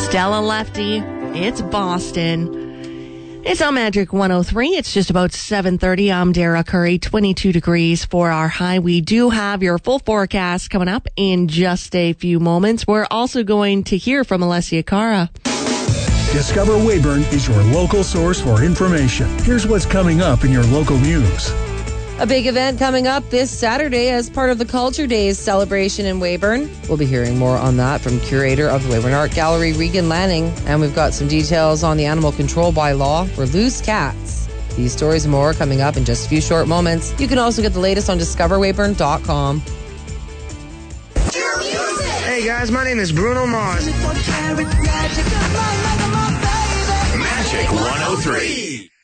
Stella Lefty, it's Boston. It's on Magic 103. It's just about 7:30. I'm Dara Curry, 22 degrees for our high. We do have your full forecast coming up in just a few moments. We're also going to hear from Alessia Cara. Discover Weyburn is your local source for information. Here's what's coming up in your local news. A big event coming up this Saturday as part of the Culture Days celebration in Weyburn. We'll be hearing more on that from curator of the Weyburn Art Gallery, Regan Lanning. And we've got some details on the animal control bylaw for loose cats. These stories and more coming up in just a few short moments. You can also get the latest on discoverweyburn.com. Hey guys, my name is Bruno Mars. Magic 103.